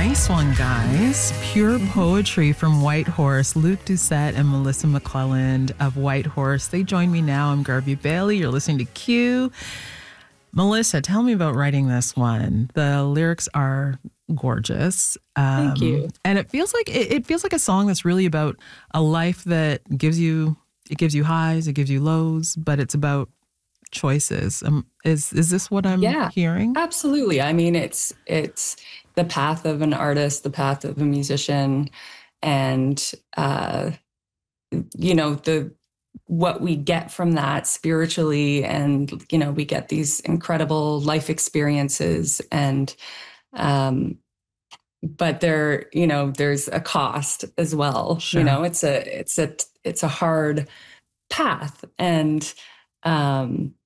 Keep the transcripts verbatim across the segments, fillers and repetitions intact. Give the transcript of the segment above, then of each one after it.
Nice one, guys. Pure poetry from White Horse. Luke Doucette and Melissa McClelland of White Horse. They join me now. I'm Garvey Bailey. You're listening to Q. Melissa, tell me about writing this one. The lyrics are gorgeous. Um, Thank you. And it feels like it, it feels like a song that's really about a life that gives you it gives you highs, it gives you lows, but it's about choices. Um, is is this what I'm yeah, hearing? Absolutely. I mean, it's it's the path of an artist, the path of a musician, and uh, you know the what we get from that spiritually, and you know we get these incredible life experiences, and um, but there you know there's a cost as well. Sure. You know, it's a it's a it's a hard path, and um,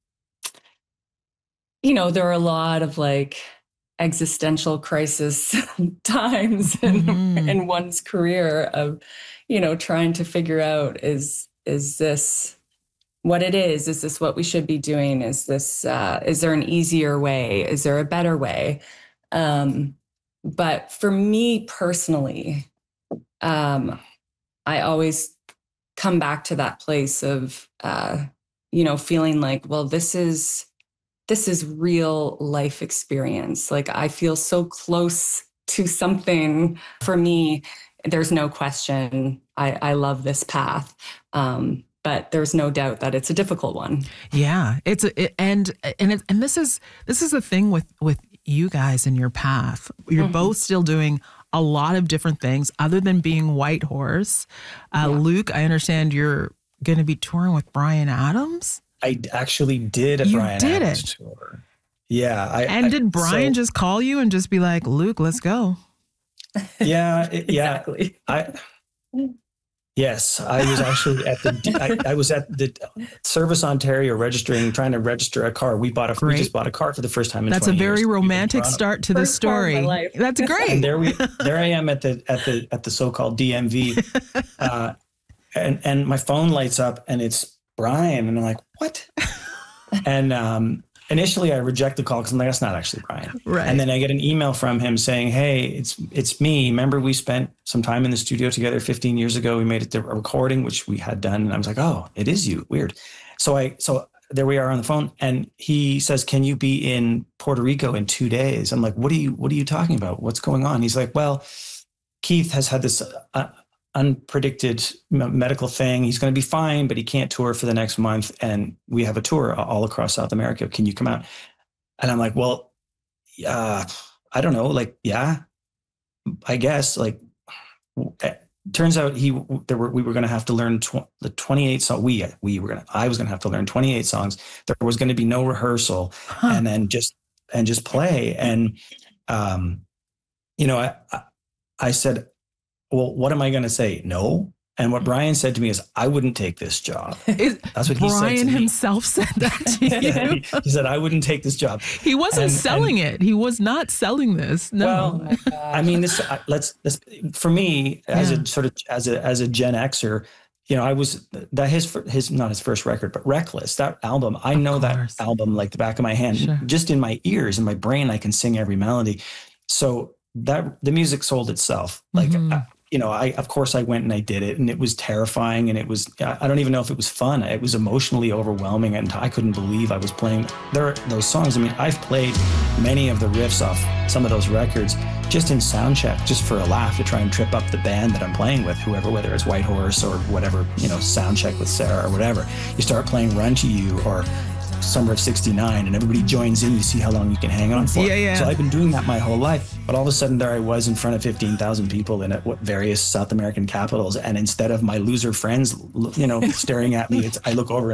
you know there are a lot of like existential crisis times in, mm-hmm. in one's career of, you know, trying to figure out, is, is this what it is? Is this what we should be doing? Is this, uh, is there an easier way? Is there a better way? Um, but for me personally, um, I always come back to that place of, uh, you know, feeling like, well, this is, this is real life experience. Like I feel so close to something. For me, there's no question. I, I love this path. Um, but there's no doubt that it's a difficult one. Yeah, it's a, it, and and it, and this is this is the thing with with you guys and your path. You're mm-hmm. both still doing a lot of different things other than being White Horse. Uh, yeah. Luke, I understand you're going to be touring with Bryan Adams. I actually did a you Bryan did Adams it. tour. Yeah. I, and I, did Bryan so, just call you and just be like, Luke, let's go? Yeah. It, yeah. Exactly. I, yes, I was actually at the, I, I was at the Service Ontario registering, trying to register a car. We bought a, great. we just bought a car for the first time in That's a very years. romantic start to the First story. Car of my life. That's great. And there we, there I am at the, at the, at the so-called D M V. Uh, and, and my phone lights up and it's Bryan. And I'm like, what? And um, initially I reject the call because I'm like, that's not actually Bryan. Right. And then I get an email from him saying, hey, it's it's me. Remember we spent some time in the studio together fifteen years ago. We made it to a recording, which we had done. And I was like, oh, it is you. Weird. So I so there we are on the phone. And he says, can you be in Puerto Rico in two days? I'm like, what are you, what are you talking about? What's going on? He's like, well, Keith has had this uh, unpredicted medical thing. He's going to be fine, but he can't tour for the next month. And we have a tour all across South America. Can you come out? And I'm like, well, uh, I don't know. Like, yeah, I guess. Like, it turns out he there were we were going to have to learn tw- the twenty-eight songs. We we were going to I was going to have to learn twenty-eight songs. There was going to be no rehearsal, huh. and then just and just play. And um, you know, I I, I said, well, what am I going to say? No. And what Bryan said to me is, I wouldn't take this job. Is, That's what Bryan he said to me. himself said that to you. Yeah, he, he said, I wouldn't take this job. He wasn't and, selling and, it. He was not selling this. No. Well, I mean, this, let's, this, for me, as yeah. a sort of, as a, as a Gen Xer, you know, I was that his, his, not his first record, but Reckless, that album, I of know course. that album like the back of my hand, sure. just in my ears, in my brain, I can sing every melody. So that the music sold itself. Like, mm-hmm. I, you know, I, of course I went and I did it, and it was terrifying. And it was, I don't even know if it was fun. It was emotionally overwhelming, and I couldn't believe I was playing there are those songs. I mean, I've played many of the riffs off some of those records just in sound check, just for a laugh, to try and trip up the band that I'm playing with, whoever, whether it's White Horse or whatever, you know, sound check with Sarah or whatever. You start playing Run to You or Summer of sixty-nine, and everybody joins in. You see how long you can hang on for. Yeah, yeah. So I've been doing that my whole life. But all of a sudden, there I was in front of fifteen thousand people in what various South American capitals, and instead of my loser friends, you know, staring at me, it's, I look over